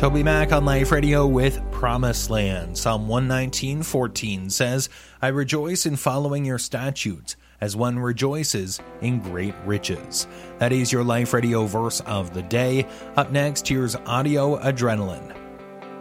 Toby Mac on Life Radio with Promised Land. Psalm 119:14 says, I rejoice in following your statutes, as one rejoices in great riches. That is your Life Radio verse of the day. Up next, here's Audio Adrenaline